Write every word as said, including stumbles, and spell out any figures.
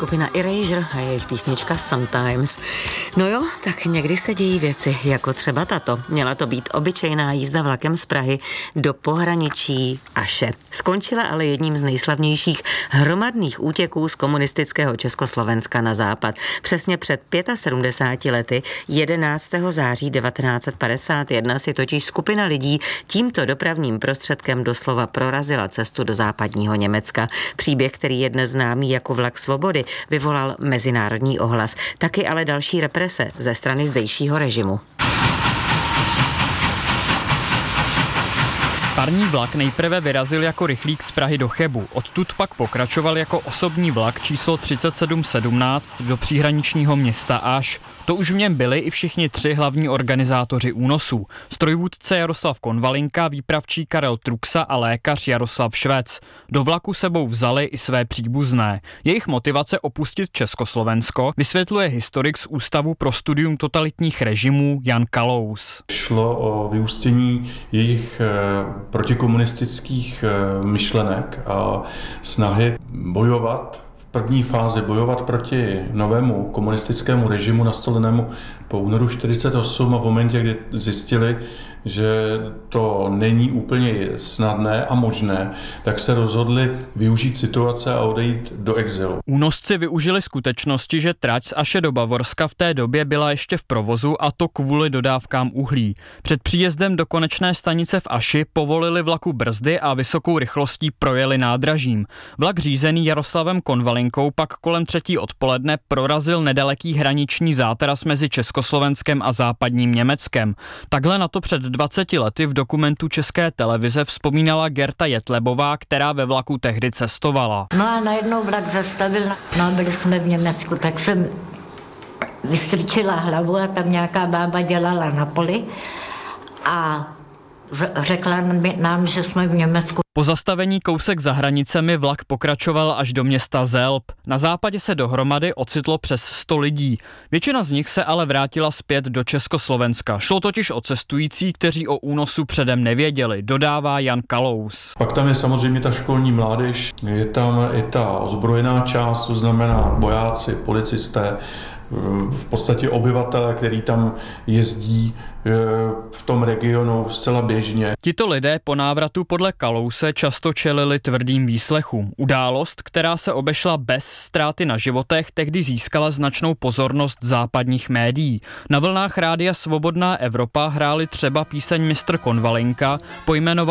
skupina Erasure a jejich písnička Sometimes. No jo, tak někdy se dějí věci, jako třeba tato. Měla to být obyčejná jízda vlakem z Prahy do pohraničí Aše. Skončila ale jedním z nejslavnějších hromadných útěků z komunistického Československa na západ. Přesně před sedmdesáti pěti lety, jedenáctého září devatenáct set padesát jedna, si totiž skupina lidí tímto dopravním prostředkem doslova prorazila cestu do západního Německa. Příběh, který je dnes známý jako vlak svobody, vyvolal mezinárodní ohlas. Taky ale další represe ze strany zdejšího režimu. Parní vlak nejprve vyrazil jako rychlík z Prahy do Chebu, odtud pak pokračoval jako osobní vlak číslo třicet sedm sedmnáct do příhraničního města Aš. To už v něm byli i všichni tři hlavní organizátoři únosů. Strojvůdce Jaroslav Konvalinka, výpravčí Karel Truxa a lékař Jaroslav Švec. Do vlaku sebou vzali i své příbuzné. Jejich motivace opustit Československo vysvětluje historik z Ústavu pro studium totalitních režimů Jan Kalous. Šlo o vyústění jejich protikomunistických myšlenek a snahy bojovat, v první fázi bojovat proti novému komunistickému režimu nastolenému po únoru čtyřicet osm a v momentě, kdy zjistili, že to není úplně snadné a možné, tak se rozhodli využít situace a odejít do exilu. Únosci využili skutečnosti, že trať z Aše do Bavorska v té době byla ještě v provozu, a to kvůli dodávkám uhlí. Před příjezdem do konečné stanice v Aši povolili vlaku brzdy a vysokou rychlostí projeli nádražím. Vlak řízený Jaroslavem Konvalinkou pak kolem třetí odpoledne prorazil nedaleký hraniční zátaras mezi Československem a západním Německem. Takhle na to před dvaceti lety v dokumentu České televize vzpomínala Gerta Jetlebová, která ve vlaku tehdy cestovala. No a najednou vlak zastavil, no a byli jsme v Německu, tak jsem vystrčila hlavu a tam nějaká bába dělala na poli a řekla nám, že jsme v Německu. Po zastavení kousek za hranicemi vlak pokračoval až do města Zelb. Na západě se dohromady ocitlo přes sto lidí. Většina z nich se ale vrátila zpět do Československa. Šlo totiž o cestující, kteří o únosu předem nevěděli, dodává Jan Kalous. Pak tam je samozřejmě ta školní mládež, je tam i ta ozbrojená část, to znamená vojáci, policisté, v podstatě obyvatele, který tam jezdí v tom regionu zcela běžně. Tito lidé po návratu podle Kalouse často čelili tvrdým výslechům. Událost, která se obešla bez ztráty na životech, tehdy získala značnou pozornost západních médií. Na vlnách rádia Svobodná Evropa hráli třeba píseň mistr Konvalinka, pojmenovaná